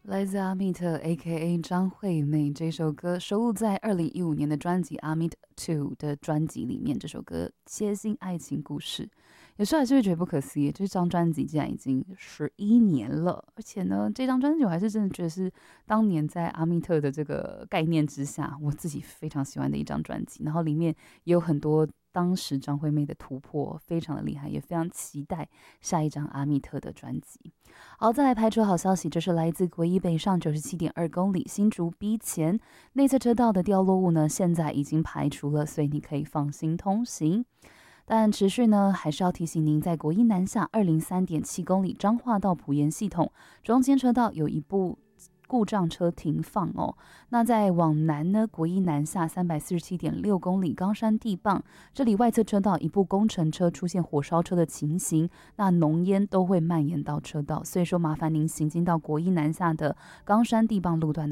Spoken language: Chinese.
来自阿密特 （A.K.A. 张惠妹）这首歌收录在2015年的专辑《阿密特 Two》的专辑里面。这首歌切心爱情故事，有时候还是会觉得不可思议，这张专辑竟然已经11年了，而且呢，这张专辑我还是真的觉得是当年在阿密特的这个概念之下，我自己非常喜欢的一张专辑。然后里面也有很多当时张惠妹的突破，非常的厉害，也非常期待下一张阿密特的专辑。好，再来排除好消息，这是来自国一北上97.2公里新竹 B 前内侧车道的掉落物呢，现在已经排除了，所以你可以放心通行。但持续呢，还是要提醒您，在国一南下203.7公里彰化到埔盐系统中间车道有一部故障车停放哦。那在往南呢，国一南下347.6公里冈山地磅，这里外侧车道一部工程车出现火烧车的情形，那浓烟都会蔓延到车道，所以说麻烦您行经到国一南下的冈山地磅路段